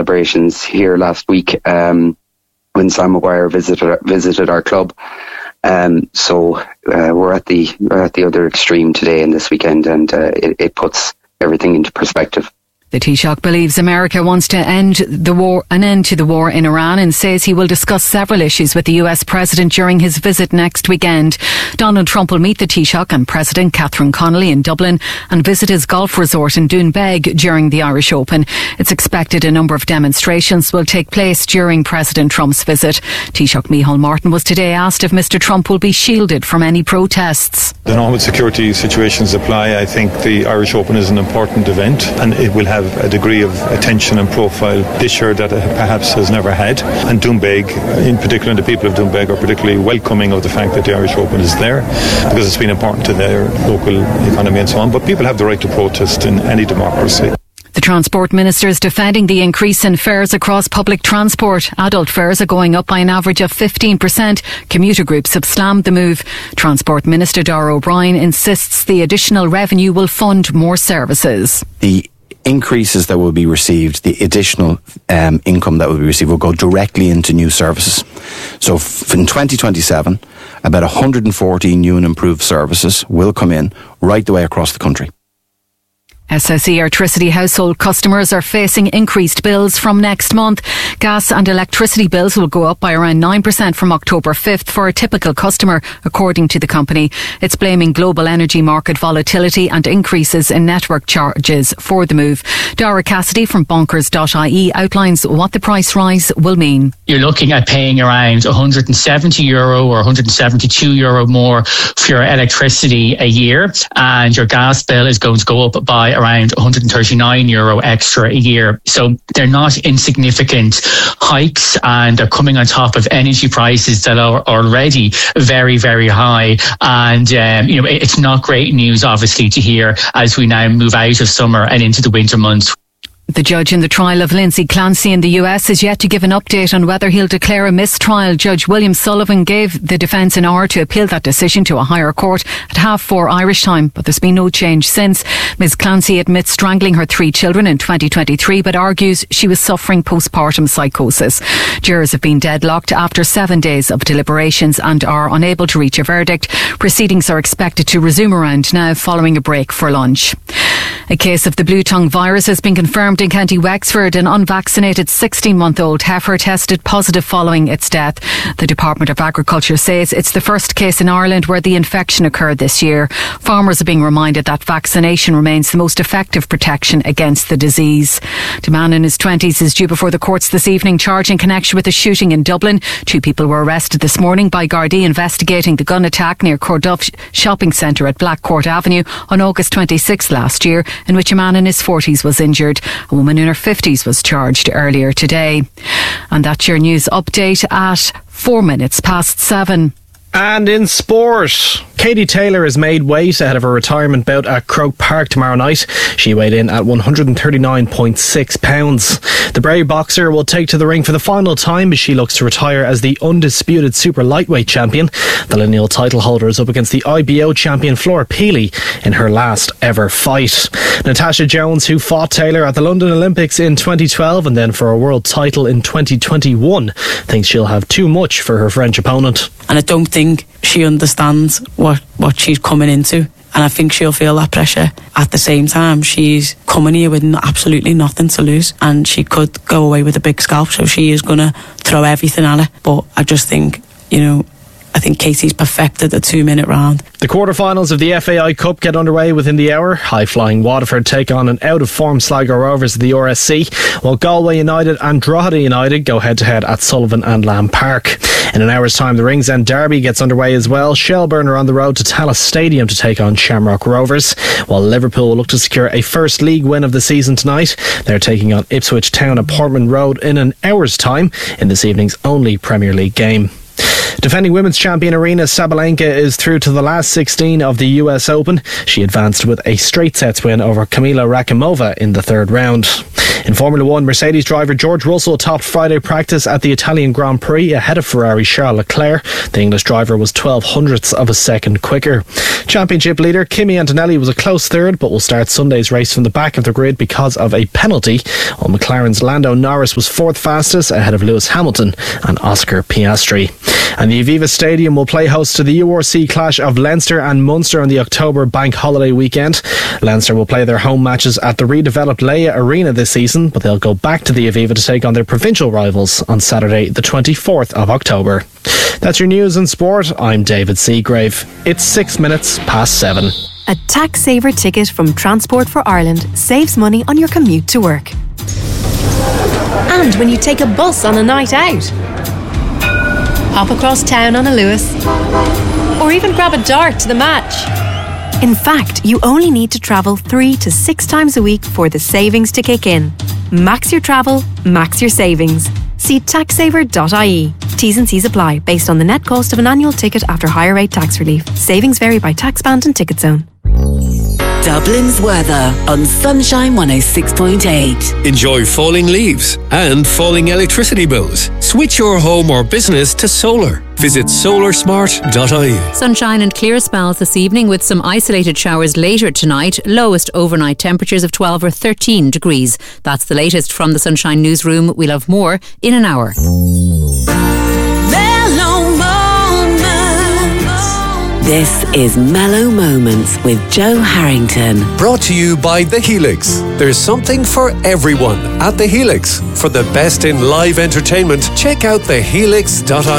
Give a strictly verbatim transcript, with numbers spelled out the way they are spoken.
celebrations here last week um, when Sam Maguire visited visited our club. Um, so uh, we're at the we're at the other extreme today and this weekend, and uh, it, it puts everything into perspective. The Taoiseach believes America wants to end the war, an end to the war in Iran, and says he will discuss several issues with the U S President during his visit next weekend. Donald Trump will meet the Taoiseach and President Catherine Connolly in Dublin and visit his golf resort in Doonbeg during the Irish Open. It's expected a number of demonstrations will take place during President Trump's visit. Taoiseach Micheál Martin was today asked if Mr Trump will be shielded from any protests. The normal security situations apply. I think the Irish Open is an important event, and it will have a degree of attention and profile this year that it perhaps has never had. And Doonbeg, in particular, the people of Doonbeg are particularly welcoming of the fact that the Irish Open is there, because it's been important to their local economy and so on. But people have the right to protest in any democracy. The Transport Minister is defending the increase in fares across public transport. Adult fares are going up by an average of fifteen percent. Commuter groups have slammed the move. Transport Minister Darragh O'Brien insists the additional revenue will fund more services. The increases that will be received, the additional um, income that will be received will go directly into new services. So f- in twenty twenty-seven, about one hundred fourteen new and improved services will come in right the way across the country. S S E Electricity household customers are facing increased bills from next month. Gas and electricity bills will go up by around nine percent from October fifth for a typical customer, according to the company. It's blaming global energy market volatility and increases in network charges for the move. Dara Cassidy from bonkers dot I E outlines what the price rise will mean. You're looking at paying around one hundred seventy euro or one hundred seventy-two euro more for your electricity a year, and your gas bill is going to go up by around one hundred thirty-nine euro extra a year. So they're not insignificant hikes, and they're coming on top of energy prices that are already very, very high. And, um, you know, it's not great news, obviously, to hear as we now move out of summer and into the winter months. The judge in the trial of Lindsay Clancy in the U S is yet to give an update on whether he'll declare a mistrial. Judge William Sullivan gave the defence an hour to appeal that decision to a higher court at half four Irish time, but there's been no change since. Miz Clancy admits strangling her three children in twenty twenty-three, but argues she was suffering postpartum psychosis. Jurors have been deadlocked after seven days of deliberations and are unable to reach a verdict. Proceedings are expected to resume around now following a break for lunch. A case of the blue tongue virus has been confirmed in County Wexford. An unvaccinated sixteen-month-old heifer tested positive following its death. The Department of Agriculture says it's the first case in Ireland where the infection occurred this year. Farmers are being reminded that vaccination remains the most effective protection against the disease. The man in his twenties is due before the courts this evening, charged in connection with a shooting in Dublin. Two people were arrested this morning by Gardaí investigating the gun attack near Corduff Shopping Centre at Blackcourt Avenue on August twenty-sixth last year, in which a man in his forties was injured. A woman in her fifties was charged earlier today. And that's your news update at four minutes past seven. And in sport, Katie Taylor has made weight ahead of her retirement bout at Croke Park tomorrow night. She weighed in at one hundred thirty-nine point six pounds. The Bray boxer will take to the ring for the final time as she looks to retire as the undisputed super lightweight champion. The lineal title holder is up against the I B O champion Flora Peely in her last ever fight. Natasha Jones, who fought Taylor at the London Olympics in twenty twelve and then for a world title in twenty twenty-one, thinks she'll have too much for her French opponent. And I don't think she understands what, what she's coming into. And I think she'll feel that pressure. At the same time, she's coming here with absolutely nothing to lose. And she could go away with a big scalp. So she is going to throw everything at her. But I just think, you know, I think Katie's perfected the two-minute round. The quarterfinals of the F A I Cup get underway within the hour. High-flying Waterford take on an out-of-form Sligo Rovers of the R S C, while Galway United and Drogheda United go head-to-head at Sullivan and Lamb Park. In an hour's time, the Ringsend Derby gets underway as well. Shelbourne are on the road to Tallaght Stadium to take on Shamrock Rovers, while Liverpool will look to secure a first league win of the season tonight. They're taking on Ipswich Town at Portman Road in an hour's time in this evening's only Premier League game. Defending women's champion Aryna Sabalenka is through to the last sixteen of the U S Open. She advanced with a straight sets win over Kamila Rakimova in the third round. In Formula One, Mercedes driver George Russell topped Friday practice at the Italian Grand Prix ahead of Ferrari Charles Leclerc. The English driver was twelve hundredths of a second quicker. Championship leader Kimi Antonelli was a close third, but will start Sunday's race from the back of the grid because of a penalty. While McLaren's Lando Norris was fourth fastest ahead of Lewis Hamilton and Oscar Piastri. And the Aviva Stadium will play host to the U R C clash of Leinster and Munster on the October bank holiday weekend. Leinster will play their home matches at the redeveloped Leia Arena this season, but they'll go back to the Aviva to take on their provincial rivals on Saturday the twenty-fourth of October. That's your news and sport. I'm David Seagrave. It's six minutes past seven. A tax saver ticket from Transport for Ireland saves money on your commute to work. And when you take a bus on a night out. Hop across town on a Lewis. Or even grab a dart to the match. In fact, you only need to travel three to six times a week for the savings to kick in. Max your travel, max your savings. See tax saver dot I E. T's and C's apply based on the net cost of an annual ticket after higher rate tax relief. Savings vary by tax band and ticket zone. Dublin's weather on Sunshine one oh six point eight. Enjoy falling leaves and falling electricity bills. Switch your home or business to solar. Visit solar smart dot I E. Sunshine and clear spells this evening with some isolated showers later tonight. Lowest overnight temperatures of twelve or thirteen degrees. That's the latest from the Sunshine Newsroom. We'll have more in an hour. This is Mellow Moments with Joe Harrington. Brought to you by The Helix. There's something for everyone at The Helix. For the best in live entertainment, check out the helix dot I E.